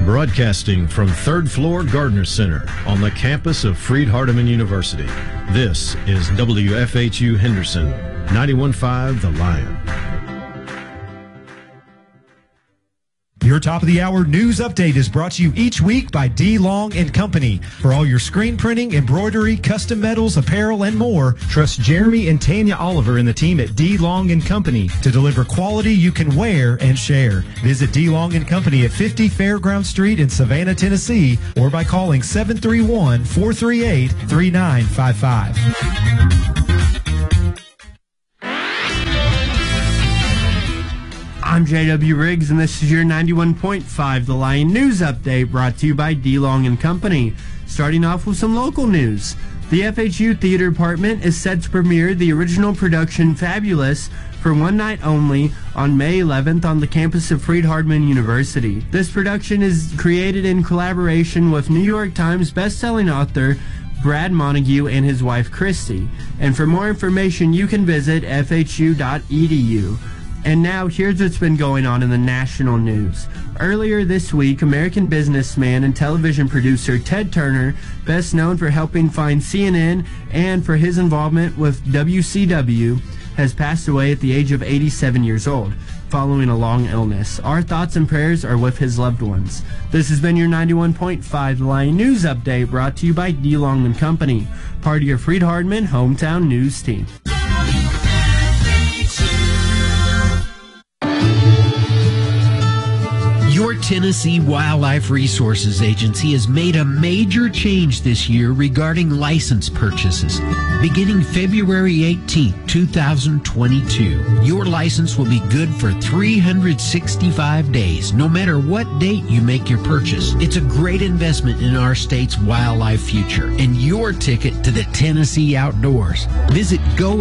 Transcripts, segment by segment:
Broadcasting from third floor Gardner Center on the campus of Freed-Hardeman University. This is WFHU Henderson, 91.5 The Lion. Your top of the hour news update is brought to you each week by D. Long & Company. For all your screen printing, embroidery, custom metals, apparel, and more, trust Jeremy and Tanya Oliver and the team at D. Long & Company to deliver quality you can wear and share. Visit D. Long & Company at 50 Fairground Street in Savannah, Tennessee, or by calling 731-438-3955. I'm J.W. Riggs, and this is your 91.5 The Lion News Update, brought to you by D. Long & Company. Starting off with some local news. The FHU Theater Department is set to premiere the original production Fabulous for one night only on May 11th on the campus of Freed-Hardeman University. This production is created in collaboration with New York Times bestselling author Brad Montague and his wife Christy. And for more information, you can visit fhu.edu. And now, here's what's been going on in the national news. Earlier this week, American businessman and television producer Ted Turner, best known for helping find CNN and for his involvement with WCW, has passed away at the age of 87 years old, following a long illness. Our thoughts and prayers are with his loved ones. This has been your 91.5 The Lion News Update, brought to you by D. Long & Company, part of your Freed-Hardeman hometown news team. Your Tennessee Wildlife Resources Agency has made a major change this year regarding license purchases. Beginning February 18, 2022, your license will be good for 365 days, no matter what date you make your purchase. It's a great investment in our state's wildlife future and your ticket to the Tennessee outdoors. Visit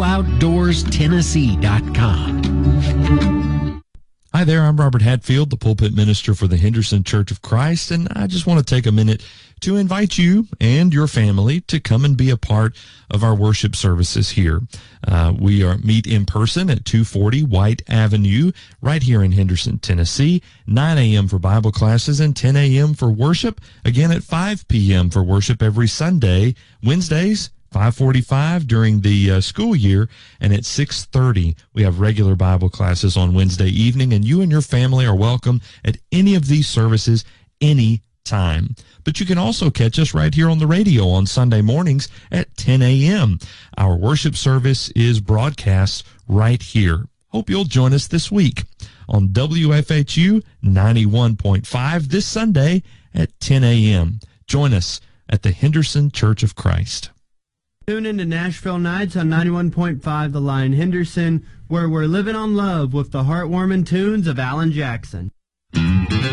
GoOutdoorsTennessee.com. Hi there, I'm Robert Hatfield, the pulpit minister for the Henderson Church of Christ, and I just want to take a minute to invite you and your family to come and be a part of our worship services here. We meet in person at 240 White Avenue right here in Henderson, Tennessee, 9 a.m. for Bible classes and 10 a.m. for worship, again at 5 p.m. for worship every Sunday, Wednesdays, 5:45 during the school year, and at 6:30 we have regular Bible classes on Wednesday evening, and you and your family are welcome at any of these services any time. But you can also catch us right here on the radio on Sunday mornings at 10 a.m. Our worship service is broadcast right here. Hope you'll join us this week on WFHU 91.5 this Sunday at 10 a.m. Join us at the Henderson Church of Christ. Tune into Nashville Nights on 91.5 The Lion Henderson, where we're living on love with the heartwarming tunes of Alan Jackson.